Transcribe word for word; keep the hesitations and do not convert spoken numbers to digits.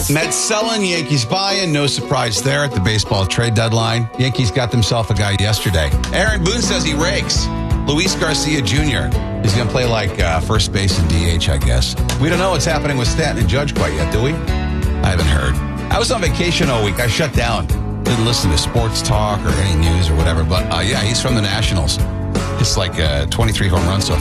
Mets selling, Yankees buying. No surprise there at the baseball trade deadline. Yankees got themselves a guy yesterday. Aaron Boone says he rakes. Luis Garcia Junior He's going to play like uh, first base and D H, I guess. We don't know what's happening with Stanton and Judge quite yet, do we? I haven't heard. I was on vacation all week. I shut down. Didn't listen to sports talk or any news or whatever. But uh, yeah, he's from the Nationals. It's like uh, twenty-three home runs so